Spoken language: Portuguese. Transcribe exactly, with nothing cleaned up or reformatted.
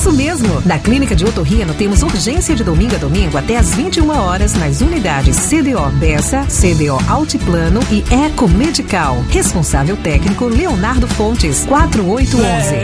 Isso mesmo! Na Clínica de Otorrino temos urgência de domingo a domingo até às vinte e uma horas nas unidades C D O Bessa, C D O Altiplano e Eco Medical. Responsável técnico Leonardo Fontes, quatro oito um um.